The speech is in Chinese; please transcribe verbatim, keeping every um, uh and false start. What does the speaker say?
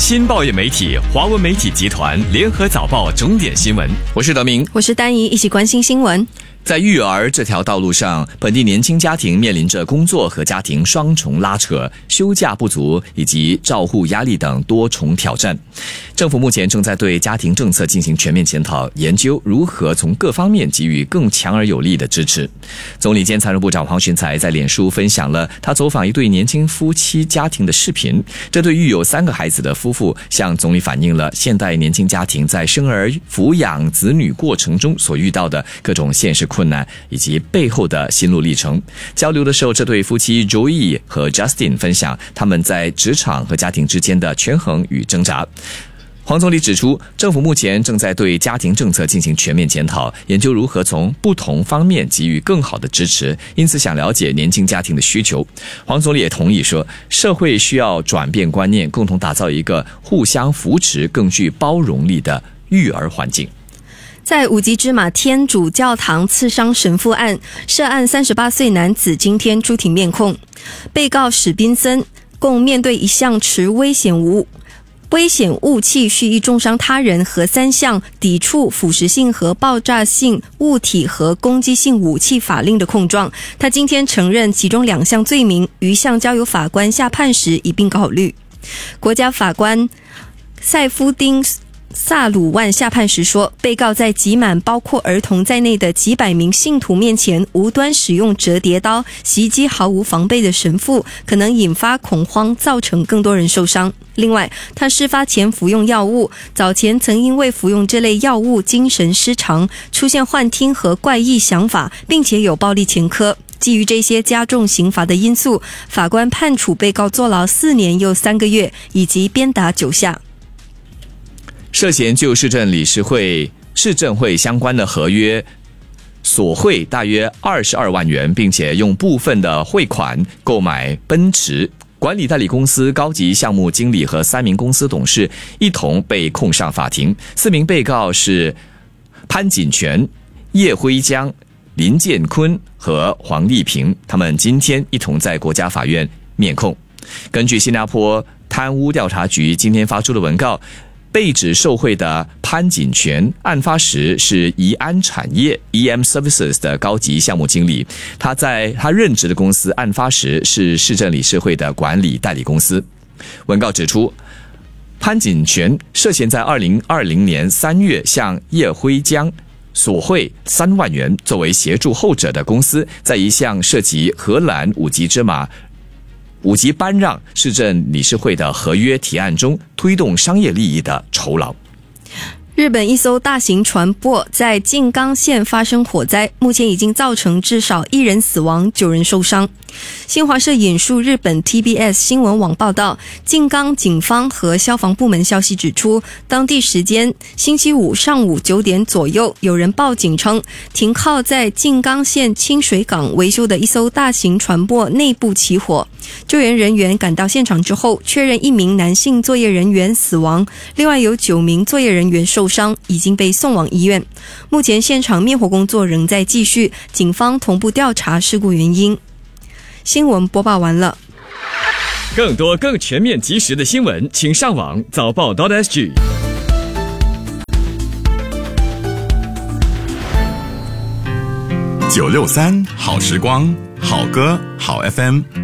新报业媒体华文媒体集团联合早报钟点新闻，我是德明， 我是丹怡，一起关心新闻。 在育儿这条道路上，本地年轻家庭面临着工作和家庭双重拉扯、休假不足以及照护压力等多重挑战。政府目前正在对家庭政策进行全面检讨，研究如何从各方面给予更强而有力的支持。总理兼财政部长黄循财在脸书分享了他走访一对年轻夫妻家庭的视频。这对育有三个孩子的夫妇向总理反映了现代年轻家庭在生儿抚养子女过程中所遇到的各种现实困难以及背后的心路历程。交流的时候，这对夫妻 Joey 和 Justin 分享他们在职场和家庭之间的权衡与挣扎。黄总理指出，政府目前正在对家庭政策进行全面检讨，研究如何从不同方面给予更好的支持，因此想了解年轻家庭的需求。黄总理也同意说，社会需要转变观念，共同打造一个互相扶持、更具包容力的育儿环境。 在五级芝麻天主教堂刺伤神父案，涉案三十八岁男子今天出庭面控。被告史宾森共面对一项持危险物危险物器蓄意重伤他人和三项抵触腐蚀性和爆炸性物体和攻击性武器法令的控状。他今天承认其中两项罪名，余项交由法官下判时一并考虑。国家法官塞夫丁萨鲁万下判时说，被告在挤满包括儿童在内的几百名信徒面前无端使用折叠刀袭击毫无防备的神父，可能引发恐慌，造成更多人受伤。另外，他事发前服用药物，早前曾因为服用这类药物精神失常，出现幻听和怪异想法，并且有暴力前科。基于这些加重刑罚的因素，法官判处被告坐牢四年又三个月，以及鞭打九下。 涉嫌就市政理事会、市政会相关的合约索贿大约二十二万元，并且用部分的汇款购买奔驰管理代理公司高级项目经理和三名公司董事一同被控上法庭。四名被告是潘锦全、叶辉江、林建坤和黄丽萍，他们今天一同在国家法院面控。根据新加坡贪污调查局今天发出的文告，被指受贿的潘锦全案发时是宜安产业 E M Services 的高级项目经理，他在他任职的公司案发时是市政理事会的管理代理公司。文告指出，潘锦全涉嫌在二零二零年三月向叶辉江索贿三万元，作为协助后者的公司在一项涉及荷兰五级芝麻五级颁让市政理事会的合约提案中推动商业利益的酬劳。 日本一艘大型船舶在静冈县发生火灾，目前已经造成至少一人死亡，九人受伤。新华社引述日本 T B S 新闻网报道，静冈警方和消防部门消息指出，当地时间星期五上午九点左右，有人报警称，停靠在静冈县清水港维修的一艘大型船舶内部起火。救援人员赶到现场之后，确认一名男性作业人员死亡，另外有九名作业人员受伤，已经被送往医院。目前现场灭火工作仍在继续，警方同步调查事故原因。新闻播报完了。 更多更全面及时的新闻，请上网早报 .sg。 九六三好时光，好歌好 F M。